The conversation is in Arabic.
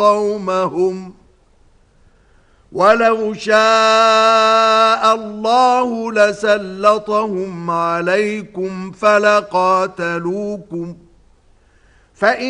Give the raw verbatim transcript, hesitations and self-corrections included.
قومهم ولو شاء الله لسلطهم عليكم فلقاتلوكم فإن